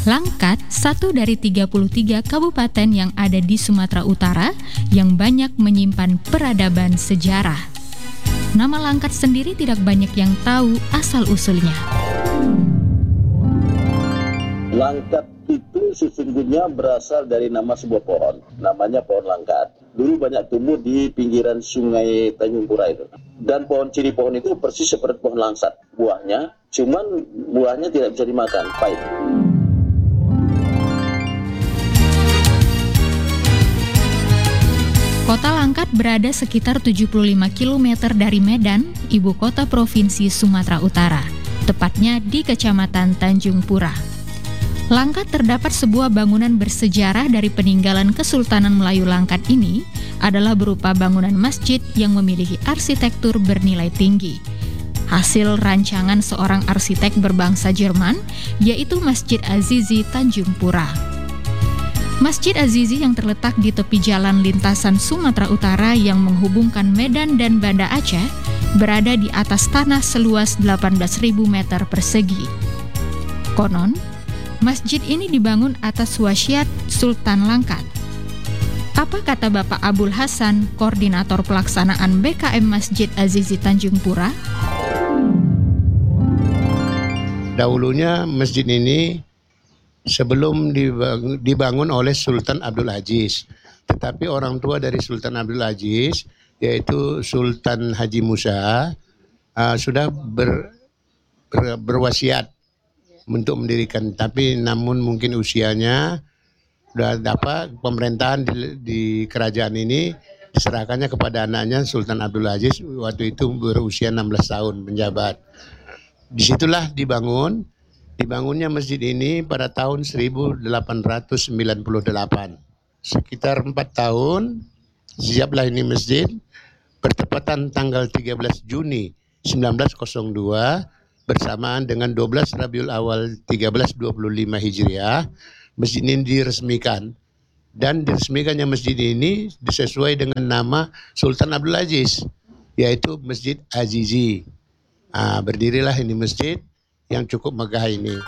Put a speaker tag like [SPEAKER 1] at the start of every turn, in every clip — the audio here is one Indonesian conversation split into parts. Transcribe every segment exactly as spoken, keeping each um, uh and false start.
[SPEAKER 1] Langkat, satu dari tiga puluh tiga kabupaten yang ada di Sumatera Utara yang banyak menyimpan peradaban sejarah. Nama Langkat sendiri tidak banyak yang tahu asal-usulnya.
[SPEAKER 2] Langkat itu sesungguhnya berasal dari nama sebuah pohon, namanya pohon langkat. Dulu banyak tumbuh di pinggiran sungai Tanjung Pura itu. Dan pohon ciri pohon itu persis seperti pohon langsat. Buahnya, cuman buahnya tidak bisa dimakan, pahit.
[SPEAKER 1] Kota Langkat berada sekitar tujuh puluh lima kilometer dari Medan, ibu kota provinsi Sumatera Utara, tepatnya di Kecamatan Tanjung Pura. Langkat terdapat sebuah bangunan bersejarah dari peninggalan Kesultanan Melayu Langkat ini adalah berupa bangunan masjid yang memiliki arsitektur bernilai tinggi. Hasil rancangan seorang arsitek berbangsa Jerman, yaitu Masjid Azizi Tanjung Pura. Masjid Azizi yang terletak di tepi jalan lintasan Sumatera Utara yang menghubungkan Medan dan Banda Aceh berada di atas tanah seluas delapan belas ribu meter persegi. Konon, masjid ini dibangun atas wasiat Sultan Langkat. Apa kata Bapak Abul Hasan, koordinator pelaksanaan B K M Masjid Azizi Tanjung Pura?
[SPEAKER 3] Dahulunya masjid ini sebelum dibangun oleh Sultan Abdul Aziz. Tetapi orang tua dari Sultan Abdul Aziz, yaitu Sultan Haji Musa, uh, sudah ber, ber, berwasiat untuk mendirikan. Tapi namun mungkin usianya sudah dapat pemerintahan di, di kerajaan ini diserahkannya kepada anaknya Sultan Abdul Aziz, waktu itu berusia enam belas tahun menjabat. Disitulah dibangun. Dibangunnya masjid ini pada tahun seribu delapan ratus sembilan puluh delapan. Sekitar empat tahun, siaplah ini masjid. Bertepatan tanggal tiga belas Juni seribu sembilan ratus dua, bersamaan dengan dua belas Rabiul Awal seribu tiga ratus dua puluh lima Hijriah, masjid ini diresmikan. Dan diresmikannya masjid ini sesuai dengan nama Sultan Abdul Aziz, yaitu Masjid Azizi. Nah, berdirilah ini masjid yang cukup megah ini.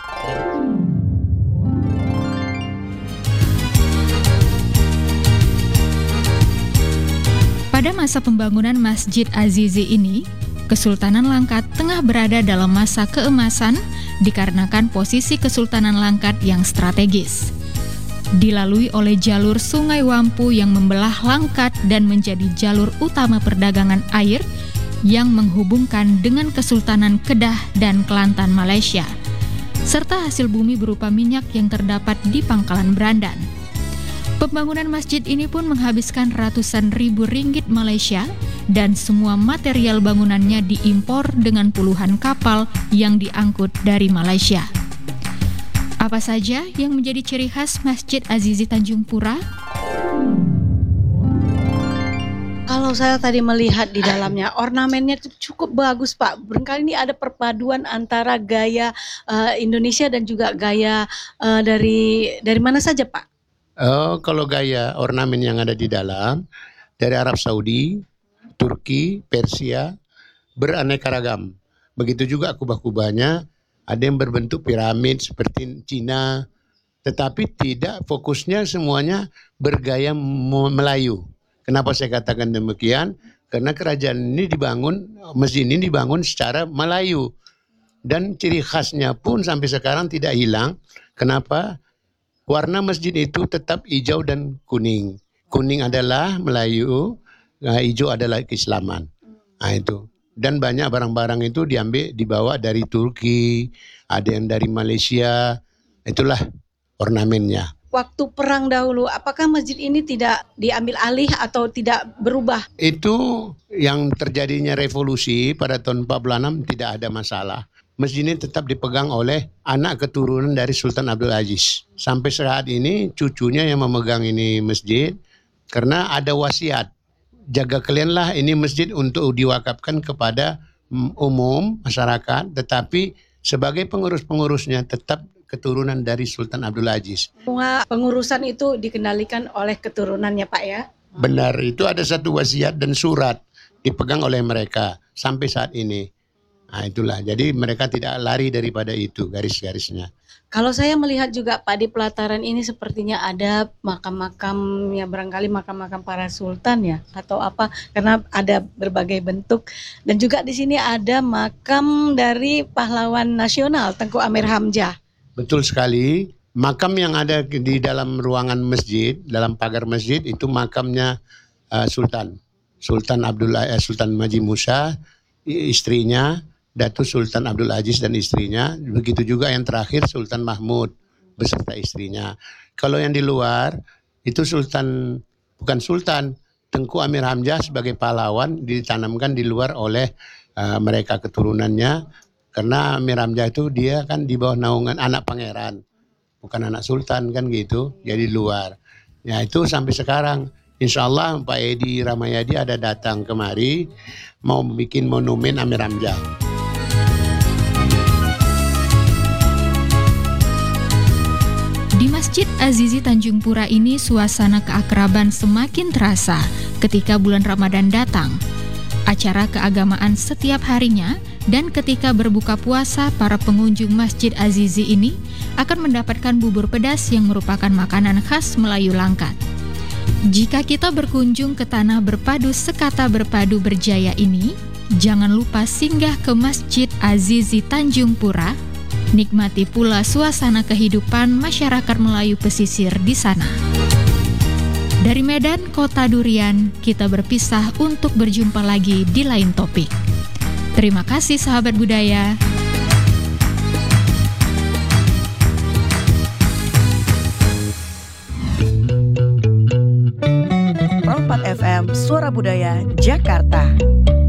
[SPEAKER 1] Pada masa pembangunan Masjid Azizi ini, Kesultanan Langkat tengah berada dalam masa keemasan dikarenakan posisi Kesultanan Langkat yang strategis. Dilalui oleh jalur Sungai Wampu yang membelah Langkat dan menjadi jalur utama perdagangan air yang menghubungkan dengan Kesultanan Kedah dan Kelantan Malaysia, serta hasil bumi berupa minyak yang terdapat di Pangkalan Berandan. Pembangunan masjid ini pun menghabiskan ratusan ribu ringgit Malaysia dan semua material bangunannya diimpor dengan puluhan kapal yang diangkut dari Malaysia. Apa saja yang menjadi ciri khas Masjid Azizi Tanjung Pura?
[SPEAKER 4] Kalau saya tadi melihat di dalamnya, ornamennya cukup bagus, Pak. Barangkali ini ada perpaduan antara gaya uh, Indonesia dan juga gaya uh, dari dari mana saja, Pak?
[SPEAKER 3] Oh, kalau gaya ornamen yang ada di dalam dari Arab Saudi, Turki, Persia, beraneka ragam. Begitu juga kubah-kubahnya, ada yang berbentuk piramid seperti Cina, tetapi tidak fokusnya semuanya bergaya Melayu. Kenapa saya katakan demikian? Karena kerajaan ini dibangun, masjid ini dibangun secara Melayu. Dan ciri khasnya pun sampai sekarang tidak hilang. Kenapa? Warna masjid itu tetap hijau dan kuning. Kuning adalah Melayu, hijau adalah keislaman. Nah itu. Dan banyak barang-barang itu diambil, dibawa dari Turki, ada yang dari Malaysia. Itulah ornamennya.
[SPEAKER 4] Waktu perang dahulu, apakah masjid ini tidak diambil alih atau tidak berubah?
[SPEAKER 3] Itu yang terjadinya revolusi pada tahun empat puluh enam tidak ada masalah. Masjid ini tetap dipegang oleh anak keturunan dari Sultan Abdul Aziz. Sampai saat ini cucunya yang memegang ini masjid karena ada wasiat. Jaga kalianlah ini masjid untuk diwakafkan kepada umum masyarakat, tetapi sebagai pengurus-pengurusnya tetap keturunan dari Sultan Abdul Aziz.
[SPEAKER 4] Semua pengurusan itu dikendalikan oleh keturunannya, Pak, ya?
[SPEAKER 3] Benar, itu ada satu wasiat dan surat dipegang oleh mereka sampai saat ini. Nah, itulah. Jadi mereka tidak lari daripada itu garis-garisnya.
[SPEAKER 4] Kalau saya melihat juga Pak di pelataran ini sepertinya ada makam-makam ya barangkali makam-makam para sultan ya atau apa karena ada berbagai bentuk dan juga di sini ada makam dari pahlawan nasional Tengku Amir Hamzah.
[SPEAKER 3] Betul sekali. Makam yang ada di dalam ruangan masjid, dalam pagar masjid itu makamnya uh, Sultan. Sultan Abdullah eh, Sultan Maji Musa, istrinya Datuk Sultan Abdul Aziz dan istrinya, begitu juga yang terakhir Sultan Mahmud beserta istrinya. Kalau yang di luar itu Sultan, bukan Sultan, Tengku Amir Hamzah sebagai pahlawan ditanamkan di luar oleh uh, mereka keturunannya, karena Amir Hamzah itu dia kan di bawah naungan anak pangeran, bukan anak sultan kan gitu, jadi luar. Ya itu sampai sekarang. Insya Allah Pak Edi Ramayadi ada datang kemari mau bikin monumen Amir Hamzah.
[SPEAKER 1] Di Masjid Azizi Tanjung Pura ini suasana keakraban semakin terasa ketika bulan Ramadan datang. Acara keagamaan setiap harinya dan ketika berbuka puasa para pengunjung Masjid Azizi ini akan mendapatkan bubur pedas yang merupakan makanan khas Melayu Langkat. Jika kita berkunjung ke tanah berpadu sekata berpadu berjaya ini, jangan lupa singgah ke Masjid Azizi Tanjung Pura. Nikmati pula suasana kehidupan masyarakat Melayu pesisir di sana. Dari Medan, Kota Durian, kita berpisah untuk berjumpa lagi di lain topik. Terima kasih sahabat budaya.
[SPEAKER 5] F M Suara Budaya Jakarta.